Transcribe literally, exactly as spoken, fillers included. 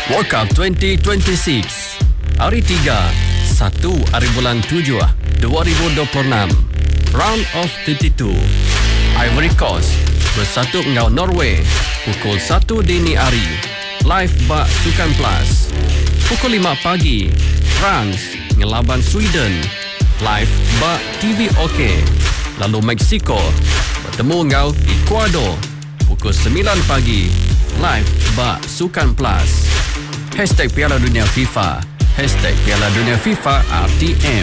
World Cup twenty twenty-enam. Hari tiga, satu hari bulan tujuh dua ribu dua puluh enam. Round of tiga puluh dua. Ivory Coast bersatu dengan Norway pukul satu dini hari. Live bak Sukan Plus. Pukul lima pagi, France ngelaban Sweden. Live bak T V OK. Lalu Mexico bertemu dengan Ecuador pukul sembilan pagi. Live bak Sukan Plus. Hashtag Piala Dunia FIFA. Hashtag Piala Dunia FIFA R T M.